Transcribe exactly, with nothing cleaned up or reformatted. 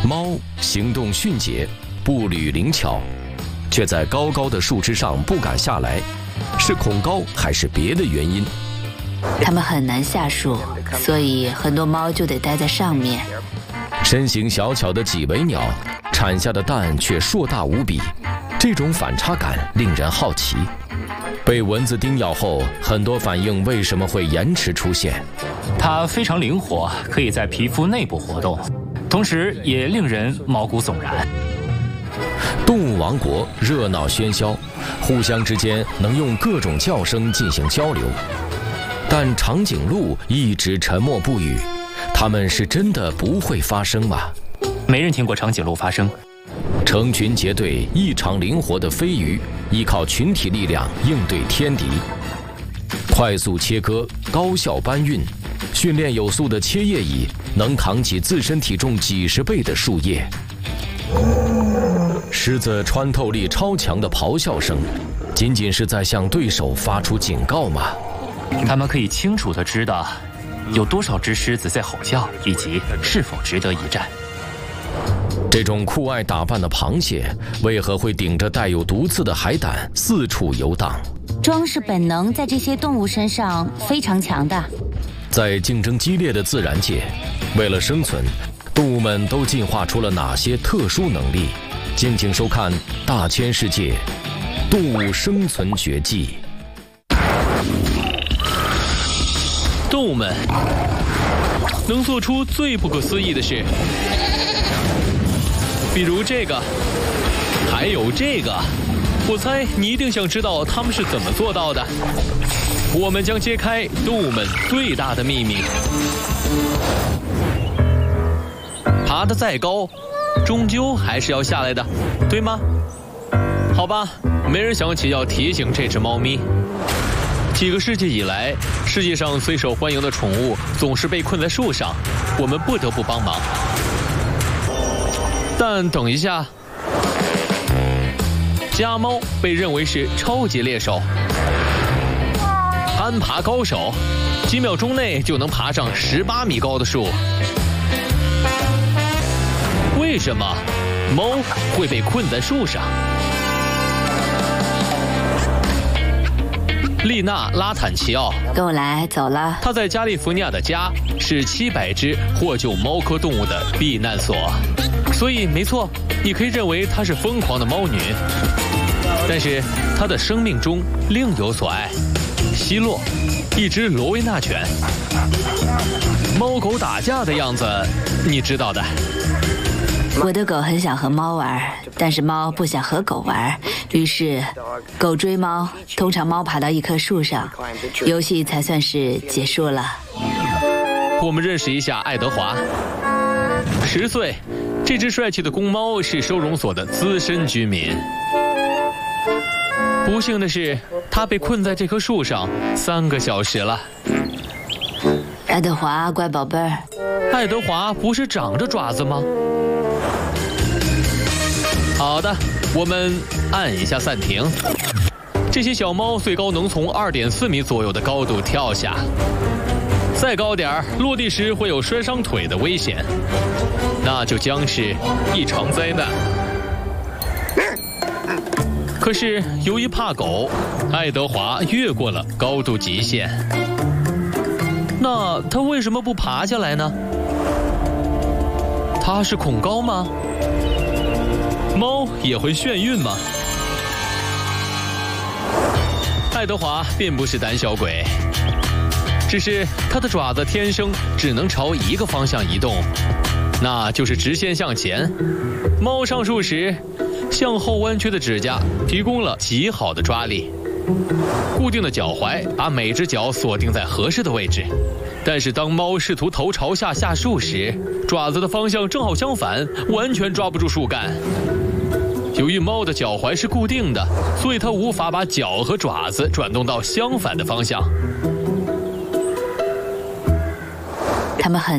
猫行动迅捷，步履灵巧，却在高高的树枝上不敢下来，是恐高还是别的原因？ 它们很难下树，所以很多猫就得待在上面。 身形小巧的几维鸟，产下的蛋却硕大无比，这种反差感令人好奇。被蚊子叮咬后，很多反应为什么会延迟出现？ 它非常灵活，可以在皮肤内部活动，同时也令人毛骨悚然。 动物王国热闹喧嚣，互相之间能用各种叫声进行交流，但长颈鹿一直沉默不语。它们是真的不会发声吗？ 没人听过长颈鹿发声。 成群结队、异常灵活的飞鱼，依靠群体力量应对天敌，快速切割，高效搬运。训练有素的切叶蚁能扛起自身体重几十倍的树叶。狮子穿透力超强的咆哮声，仅仅是在向对手发出警告吗？ 它们可以清楚地知道有多少只狮子在吼叫，以及是否值得一战。 这种酷爱打扮的螃蟹，为何会顶着带有毒刺的海胆四处游荡？ 装饰本能在这些动物身上非常强大。 在竞争激烈的自然界，为了生存，动物们都进化出了哪些特殊能力？敬请收看《大千世界·动物生存绝技》。 动物们能做出最不可思议的事，比如这个，还有这个。我猜你一定想知道他们是怎么做到的。我们将揭开动物们最大的秘密。爬得再高，终究还是要下来的，对吗？好吧，没人想起要提醒这只猫咪。几个世纪以来，世界上最受欢迎的宠物总是被困在树上，我们不得不帮忙。但等一下，家猫被认为是超级猎手，攀爬高手，几秒钟内就能爬上十八米高的树。为什么猫会被困在树上？丽娜·拉坦齐奥， 跟我来，走了。 她在加利福尼亚的家是七百只获救猫科动物的避难所，所以没错，你可以认为她是疯狂的猫女。但是她的生命中另有所爱，希洛，一只罗威纳犬。猫狗打架的样子，你知道的。 我的狗很想和猫玩，但是猫不想和狗玩，于是狗追猫，通常猫爬到一棵树上，游戏才算是结束了。 我们认识一下爱德华，十岁，这只帅气的公猫是收容所的资深居民。不幸的是，它被困在这棵树上三个小时了。 爱德华，乖宝贝儿。 爱德华不是长着爪子吗？好的，我们按一下暂停。这些小猫最高能从二点四米左右的高度跳下，再高点儿，落地时会有摔伤腿的危险，那就将是一场灾难。可是由于怕狗，爱德华越过了高度极限。那他为什么不爬下来呢？他是恐高吗？猫也会眩晕吗？爱德华并不是胆小鬼，只是他的爪子天生只能朝一个方向移动，那就是直线向前。猫上树时，向后弯曲的指甲提供了极好的抓力，固定的脚踝把每只脚锁定在合适的位置。但是当猫试图头朝下下树时，爪子的方向正好相反，完全抓不住树干。由于猫的脚踝是固定的，所以它无法把脚和爪子转动到相反的方向。 它们很